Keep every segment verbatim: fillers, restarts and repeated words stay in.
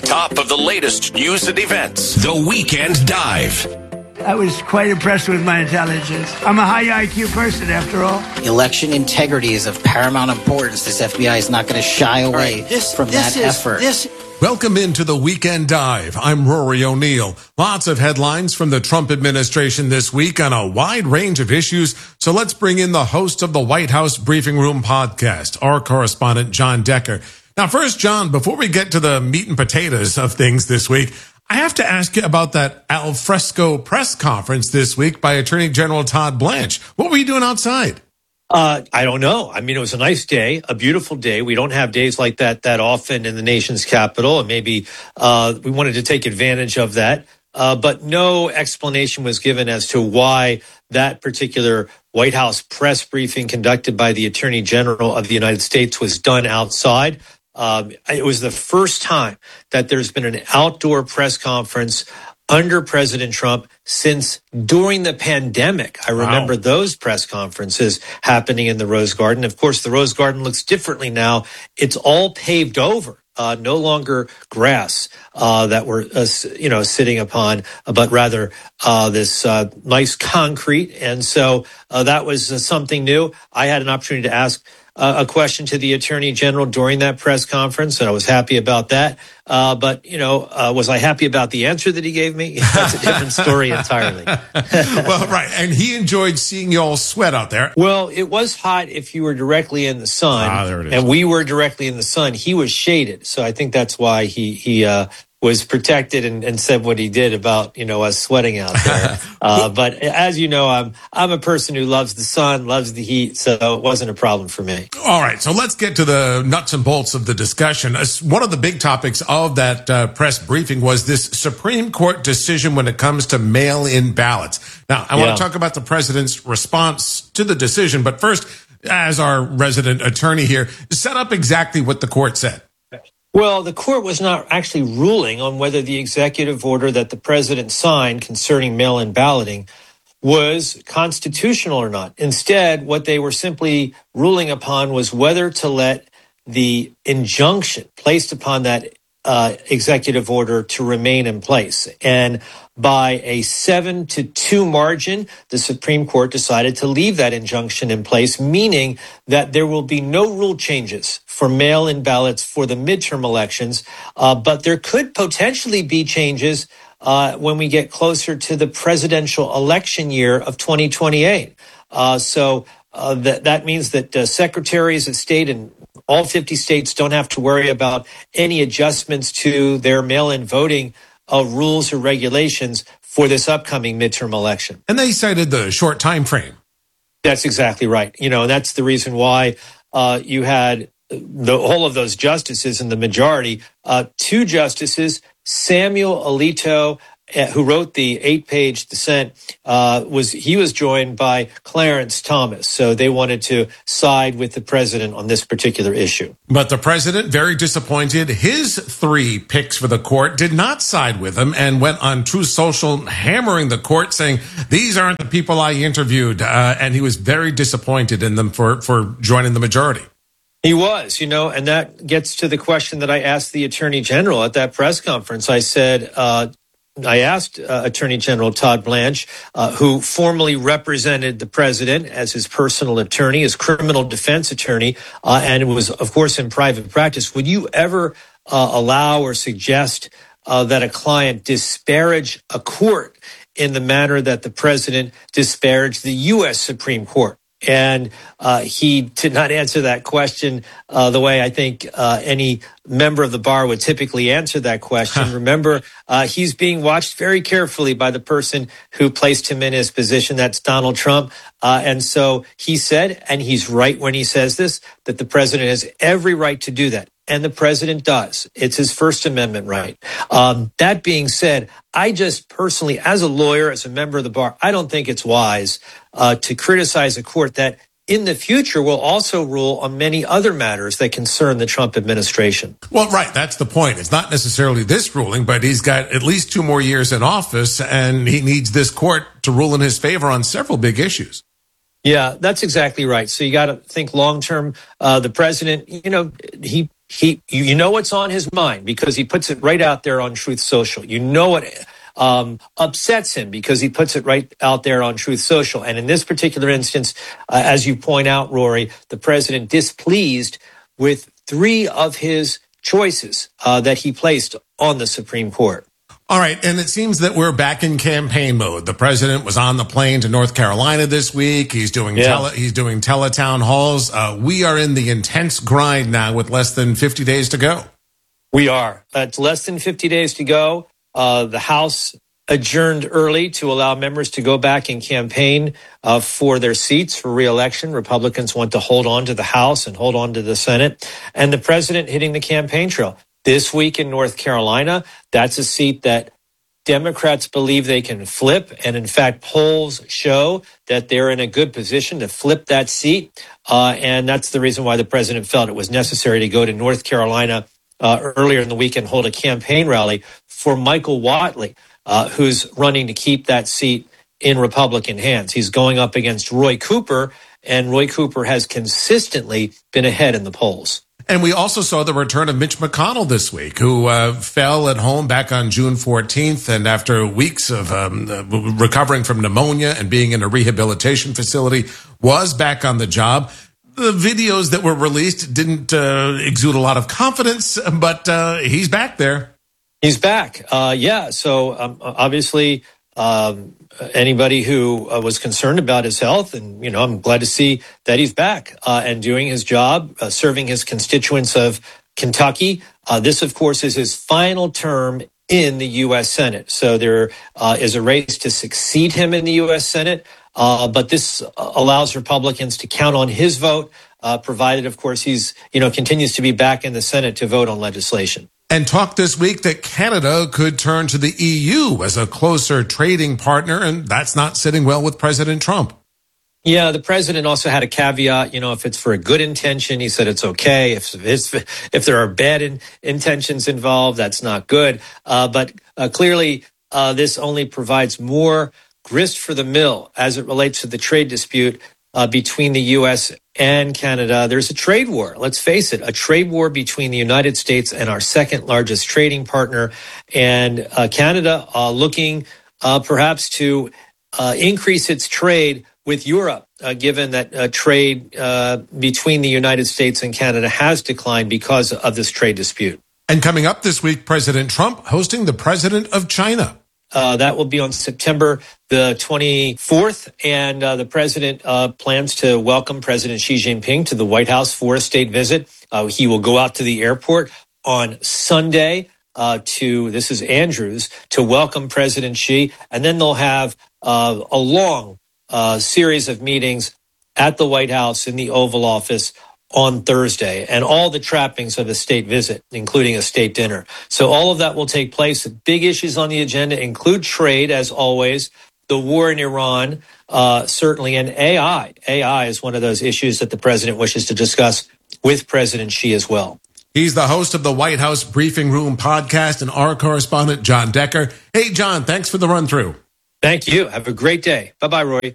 top of the latest news and events. The Weekend Dive. I was quite impressed with my intelligence. I'm a high I Q person, after all. Election integrity is of paramount importance. This F B I is not going to shy away right, this, from this that is, effort. This... Welcome into the Weekend Dive. I'm Rory O'Neill. Lots of headlines from the Trump administration this week on a wide range of issues. So let's bring in the host of the White House Briefing Room podcast, our correspondent, John Decker. Now, first, John, before we get to the meat and potatoes of things this week, I have to ask you about that al fresco press conference this week by Attorney General Todd Blanche. What were you doing outside? Uh, I don't know. I mean, it was a nice day, a beautiful day. We don't have days like that that often in the nation's capital, and maybe uh, we wanted to take advantage of that. Uh, but no explanation was given as to why that particular White House press briefing conducted by the Attorney General of the United States was done outside. Um, it was the first time that there's been an outdoor press conference under President Trump since during the pandemic. I remember wow. those press conferences happening in the Rose Garden. Of course, the Rose Garden looks differently now. It's all paved over. Uh, no longer grass uh, that we're, uh, you know, sitting upon, but rather uh, this uh, nice concrete. And so uh, that was uh, something new. I had an opportunity to ask Uh, a question to the Attorney General during that press conference, and I was happy about that. Uh, but, you know, uh, was I happy about the answer that he gave me? That's a different story entirely. Well, right. And he enjoyed seeing you all sweat out there. Well, it was hot if you were directly in the sun. Ah, there it is. And we were directly in the sun. He was shaded. So I think that's why he, he, uh, was protected and, and said what he did about, you know, us sweating out there. Uh, but as you know, I'm I'm a person who loves the sun, loves the heat, so it wasn't a problem for me. All right, so let's get to the nuts and bolts of the discussion. One of the big topics of that uh, press briefing was this Supreme Court decision when it comes to mail-in ballots. Now, I want Yeah. to talk about the president's response to the decision, but first, as our resident attorney here, set up exactly what the court said. Well, the court was not actually ruling on whether the executive order that the president signed concerning mail-in balloting was constitutional or not. Instead, what they were simply ruling upon was whether to let the injunction placed upon that uh, executive order to remain in place. And by a seven to two margin, the Supreme Court decided to leave that injunction in place, meaning that there will be no rule changes for mail-in ballots for the midterm elections, uh, but there could potentially be changes uh, when we get closer to the presidential election year of twenty twenty-eight. Uh, so uh, that, that means that uh, secretaries of state in all fifty states don't have to worry about any adjustments to their mail-in voting uh, rules or regulations for this upcoming midterm election. And they cited the short time frame. That's exactly right. You know, that's the reason why uh, you had the whole of those justices in the majority, uh, two justices, Samuel Alito, uh, who wrote the eight-page dissent, uh, was he was joined by Clarence Thomas. So they wanted to side with the president on this particular issue. But the president, very disappointed, his three picks for the court did not side with him and went on Truth Social hammering the court, saying, these aren't the people I interviewed. Uh, and he was very disappointed in them for, for joining the majority. He was, you know, and that gets to the question that I asked the Attorney General at that press conference. I said, uh, I asked uh, Attorney General Todd Blanche, uh, who formerly represented the president as his personal attorney, his criminal defense attorney, uh, and it was, of course, in private practice. Would you ever uh, allow or suggest uh, that a client disparage a court in the manner that the president disparaged the U S Supreme Court? And uh, he did not answer that question uh, the way I think uh, any member of the bar would typically answer that question. Remember, uh, he's being watched very carefully by the person who placed him in his position. That's Donald Trump. Uh, and so he said, and he's right when he says this, that the president has every right to do that. And the president does. It's his First Amendment right. Um, that being said, I just personally, as a lawyer, as a member of the bar, I don't think it's wise uh, to criticize a court that in the future will also rule on many other matters that concern the Trump administration. Well, right. That's the point. It's not necessarily this ruling, but he's got at least two more years in office, and he needs this court to rule in his favor on several big issues. Yeah, that's exactly right. So you got to think long term. Uh, the president, you know, he he, you know what's on his mind because he puts it right out there on Truth Social. You know what um, upsets him because he puts it right out there on Truth Social. And in this particular instance, uh, as you point out, Rory, the president displeased with three of his choices uh, that he placed on the Supreme Court. All right, and it seems that we're back in campaign mode. The president was on the plane to North Carolina this week. He's doing yeah. tele, he's doing teletown halls. Uh, we are in the intense grind now with less than fifty days to go. We are. Uh, it's less than fifty days to go. Uh, the House adjourned early to allow members to go back and campaign uh, for their seats for re-election. Republicans want to hold on to the House and hold on to the Senate. And the president hitting the campaign trail. This week in North Carolina, that's a seat that Democrats believe they can flip. And in fact, polls show that they're in a good position to flip that seat. Uh, and that's the reason why the president felt it was necessary to go to North Carolina uh, earlier in the week and hold a campaign rally for Michael Whatley, uh, who's running to keep that seat in Republican hands. He's going up against Roy Cooper, and Roy Cooper has consistently been ahead in the polls. And we also saw the return of Mitch McConnell this week, who uh, fell at home back on June fourteenth. And after weeks of um, uh, recovering from pneumonia and being in a rehabilitation facility, was back on the job. The videos that were released didn't uh, exude a lot of confidence, but uh, he's back there. He's back. Uh, yeah. So um, obviously, um, anybody who uh, was concerned about his health, and, you know, I'm glad to see that he's back uh, and doing his job, uh, serving his constituents of Kentucky. Uh, this, of course, is his final term in the U S Senate. So there uh, is a race to succeed him in the U S Senate. Uh, but this allows Republicans to count on his vote, uh, provided, of course, he's, you know, continues to be back in the Senate to vote on legislation. And talk this week that Canada could turn to the E U as a closer trading partner, and that's not sitting well with President Trump. Yeah, the president also had a caveat. You know, if it's for a good intention, he said it's okay. If if, if there are bad in, intentions involved, that's not good. Uh, but uh, clearly, uh, this only provides more grist for the mill as it relates to the trade dispute uh, between the U S and Canada. There's a trade war. Let's face it, a trade war between the United States and our second largest trading partner, and uh, Canada uh, looking uh, perhaps to uh, increase its trade with Europe, uh, given that uh, trade uh, between the United States and Canada has declined because of this trade dispute. And coming up this week, President Trump hosting the president of China. Uh, that will be on September the twenty-fourth, and uh, the president uh, plans to welcome President Xi Jinping to the White House for a state visit. Uh, he will go out to the airport on Sunday uh, to, this is Andrews, to welcome President Xi, and then they'll have uh, a long uh, series of meetings at the White House in the Oval Office on Thursday, and all the trappings of a state visit, including a state dinner. So all of that will take place. Big issues on the agenda include trade, as always, the war in Iran, uh, certainly, and A I. A I is one of those issues that the president wishes to discuss with President Xi as well. He's the host of the White House Briefing Room podcast and our correspondent, John Decker. Hey, John, thanks for the run through. Thank you. Have a great day. Bye-bye, Roy.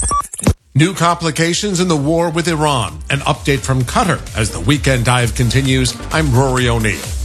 New complications in the war with Iran. An update from Qatar as the Weekend Dive continues. I'm Rory O'Neill.